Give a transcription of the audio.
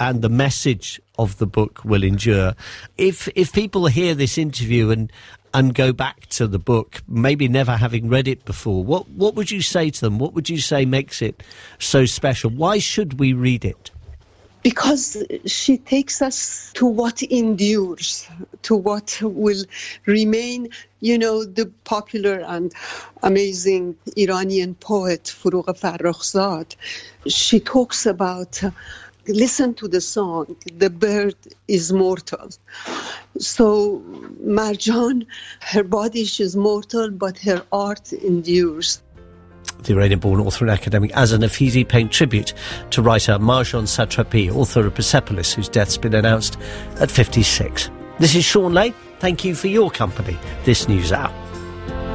and the message of the book will endure. If people hear this interview and go back to the book, maybe never having read it before, what would you say to them? What would you say makes it so special? Why should we read it? Because she takes us to what endures, to what will remain. You know, the popular and amazing Iranian poet Forough Farrokhzad, she talks about, listen to the song, the bird is mortal. So Marjan, her body, she's mortal, but her art endures. The Iranian-born author and academic Azza Nafizi paying tribute to writer Marjan Satrapi, author of Persepolis, whose death's been announced at 56. This is Sean Lane. Thank you for your company this news hour.